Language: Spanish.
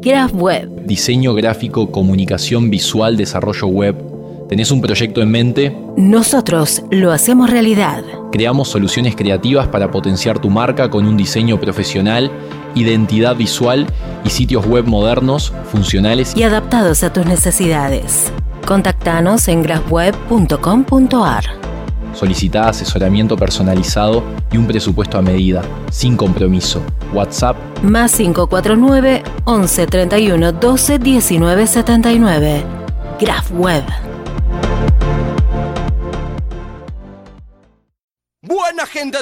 Graph Web. Diseño gráfico, comunicación visual, desarrollo web. ¿Tenés un proyecto en mente? Nosotros lo hacemos realidad. Creamos soluciones creativas para potenciar tu marca con un diseño profesional, identidad visual y sitios web modernos, funcionales y adaptados a tus necesidades. Contactanos en graphweb.com.ar. Solicitá asesoramiento personalizado y un presupuesto a medida, sin compromiso. WhatsApp más 549 11 31 12 19 79. Graph Web. Buena gente